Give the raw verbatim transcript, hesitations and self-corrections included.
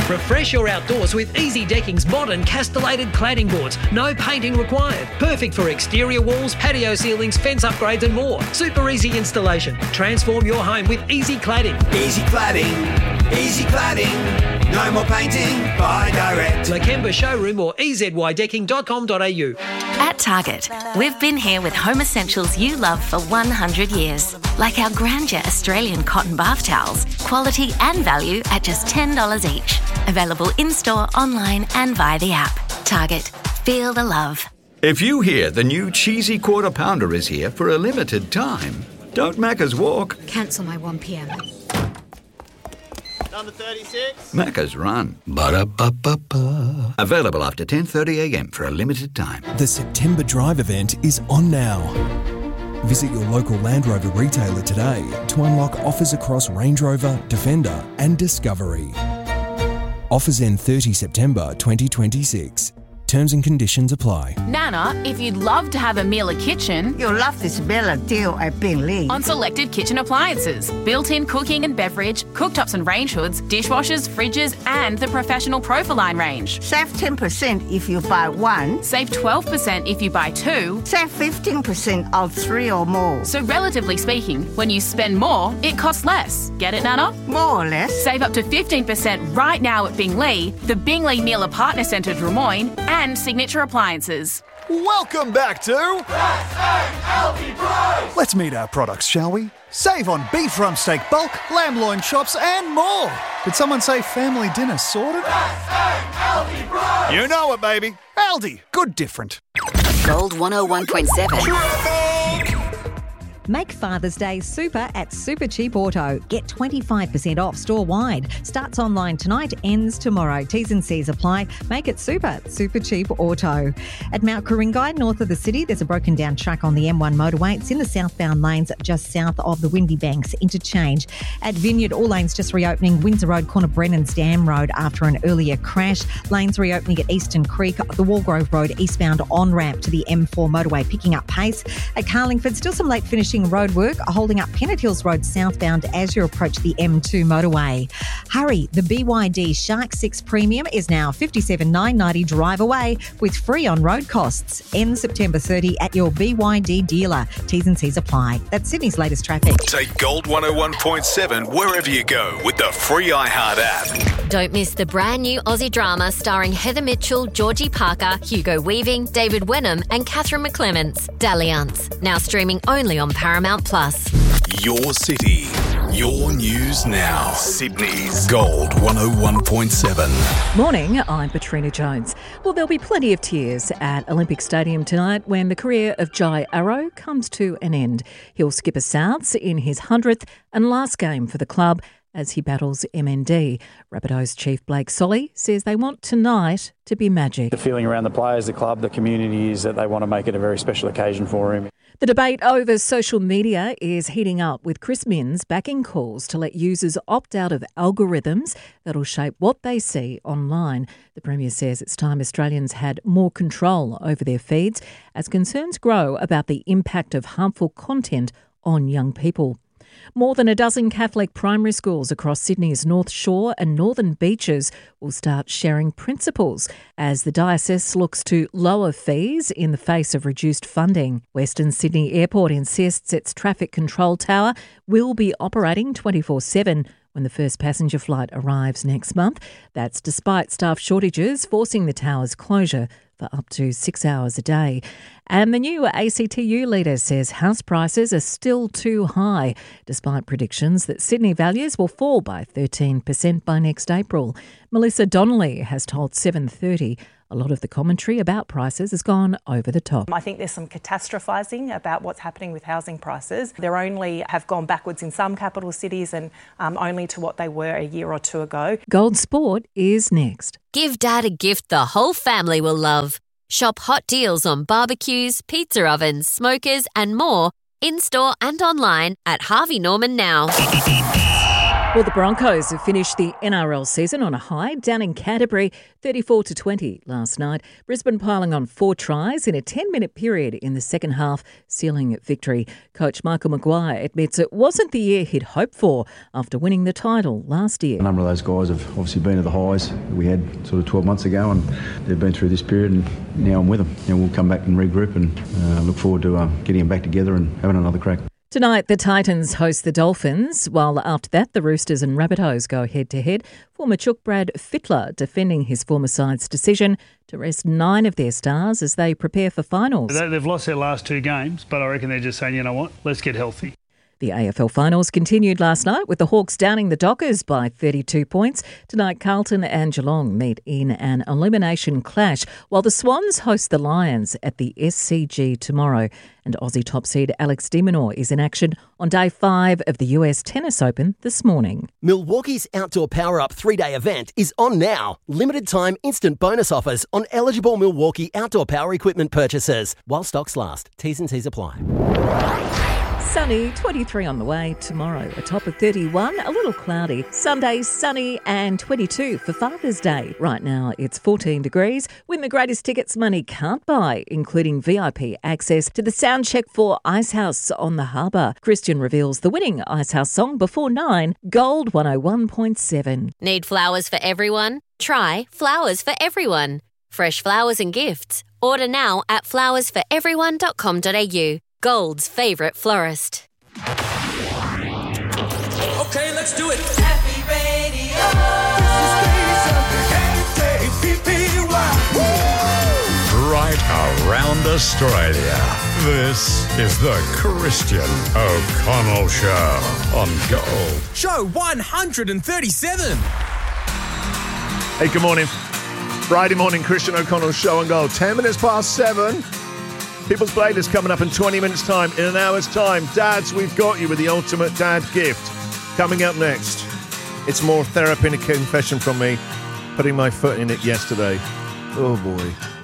Refresh your outdoors with Easy Decking's modern castellated cladding boards. No painting required. Perfect for exterior walls, patio ceilings, fence upgrades and more. Super easy installation. Transform your home with Easy Cladding. Easy Cladding. Easy Cladding. No more painting. Buy direct. Lakemba Showroom or e z y decking dot com dot a u. At Target, we've been here with home essentials you love for one hundred years. Like our Grandeur Australian cotton bath towels. Quality and value at just ten dollars each. Available in-store, online and via the app. Target. Feel the love. If you hear the new cheesy quarter pounder is here for a limited time, don't Macca's walk. Cancel my one p m. Number thirty-six. Macca's run. Ba-da-ba-ba-ba. Available after ten thirty a m for a limited time. The September Drive event is on now. Visit your local Land Rover retailer today to unlock offers across Range Rover, Defender and Discovery. Offers end thirtieth of September twenty twenty-six. Terms and conditions apply. Nana, if you'd love to have a Miele kitchen, you'll love this Bella deal at Binglee. On selected kitchen appliances, built-in cooking and beverage, cooktops and range hoods, dishwashers, fridges and the professional Profiline range. Save ten percent if you buy one. Save twelve percent if you buy two. Save fifteen percent of three or more. So relatively speaking, when you spend more, it costs less. Get it, Nana? More or less. Save up to fifteen percent right now at Binglee, the Binglee Miele Partner Centre Drummoyne and Signature Appliances. Welcome back to S A L T Price! Let's meet our products, shall we? Save on beef rump steak bulk, lamb loin chops and more. Did someone say family dinner sorted? S A L T Price! You know it, baby. Aldi. Good different. Gold one oh one point seven. Make Father's Day super at Super Cheap Auto. Get twenty-five percent off store-wide. Starts online tonight, ends tomorrow. T's and C's apply. Make it super. Super Cheap Auto. At Mount Ku-ring-gai, north of the city, there's a broken down truck on the M one motorway. It's in the southbound lanes just south of the Windy Banks interchange. At Vineyard, all lanes just reopening. Windsor Road, corner Brennan's Dam Road after an earlier crash. Lanes reopening at Eastern Creek. The Walgrove Road eastbound on-ramp to the M four motorway picking up pace. At Carlingford, still some late finishing road work holding up Pennant Hills Road southbound as you approach the M two motorway. Hurry, the B Y D Shark six Premium is now fifty-seven thousand nine hundred ninety drive away with free on-road costs. Ends September thirtieth at your B Y D dealer. T's and C's apply. That's Sydney's latest traffic. Take Gold one oh one point seven wherever you go with the free iHeart app. Don't miss the brand new Aussie drama starring Heather Mitchell, Georgie Parker, Hugo Weaving, David Wenham and Catherine McClements. Dalliance. Now streaming only on Paramount Plus. Your city, your news now. Sydney's Gold one oh one point seven. Morning, I'm Katrina Jones. Well, there'll be plenty of tears at Olympic Stadium tonight when the career of Jai Arrow comes to an end. He'll skip a Souths in his hundredth and last game for the club as he battles M N D. Rabbitohs chief Blake Solly says they want tonight to be magic. The feeling around the players, the club, the community is that they want to make it a very special occasion for him. The debate over social media is heating up with Chris Minns backing calls to let users opt out of algorithms that'll shape what they see online. The Premier says it's time Australians had more control over their feeds as concerns grow about the impact of harmful content on young people. More than a dozen Catholic primary schools across Sydney's North Shore and Northern Beaches will start sharing principals as the diocese looks to lower fees in the face of reduced funding. Western Sydney Airport insists its traffic control tower will be operating twenty-four seven when the first passenger flight arrives next month. That's despite staff shortages forcing the tower's closure for up to six hours a day. And the new A C T U leader says house prices are still too high, despite predictions that Sydney values will fall by thirteen percent by next April. Melissa Donnelly has told seven thirty a lot of the commentary about prices has gone over the top. I think there's some catastrophising about what's happening with housing prices. They're only have gone backwards in some capital cities and um, only to what they were a year or two ago. Gold Sport is next. Give Dad a gift the whole family will love. Shop hot deals on barbecues, pizza ovens, smokers and more in-store and online at Harvey Norman now. Well, the Broncos have finished the N R L season on a high down in Canterbury, thirty-four to twenty last night. Brisbane piling on four tries in a ten-minute period in the second half, sealing victory. Coach Michael Maguire admits it wasn't the year he'd hoped for after winning the title last year. A number of those guys have obviously been at the highs we had sort of twelve months ago, and they've been through this period, and now I'm with them. And we'll come back and regroup and uh, look forward to uh, getting them back together and having another crack. Tonight, the Titans host the Dolphins, while after that, the Roosters and Rabbitohs go head-to-head. Former Chook Brad Fittler defending his former side's decision to rest nine of their stars as they prepare for finals. They've lost their last two games, but I reckon they're just saying, you know what, let's get healthy. The A F L finals continued last night with the Hawks downing the Dockers by thirty-two points. Tonight, Carlton and Geelong meet in an elimination clash, while the Swans host the Lions at the S C G tomorrow. And Aussie top seed Alex de Minaur is in action on day five of the U S Tennis Open this morning. Milwaukee's Outdoor Power Up three-day event is on now. Limited time instant bonus offers on eligible Milwaukee outdoor power equipment purchases while stocks last. T's and C's apply. Sunny, twenty-three on the way. Tomorrow, a top of thirty-one, a little cloudy. Sunday, sunny and twenty-two for Father's Day. Right now, it's fourteen degrees. Win the greatest tickets money can't buy, including V I P access to the sound check for Icehouse on the Harbour. Christian reveals the winning Icehouse song before nine. Gold one oh one point seven. Need flowers for everyone? Try Flowers for Everyone. Fresh flowers and gifts. Order now at flowers for everyone dot com dot a u. Gold's favourite florist. Okay, let's do it. Happy Radio. Right around Australia. This is the Christian O'Connell Show on Gold. Show one hundred thirty-seven. Hey, good morning. Friday morning, Christian O'Connell Show on Gold. Ten minutes past seven. People's Blade is coming up in twenty minutes' time. In an hour's time, Dads, we've got you with the ultimate dad gift. Coming up next, it's more therapy and a confession from me, putting my foot in it yesterday. Oh, boy.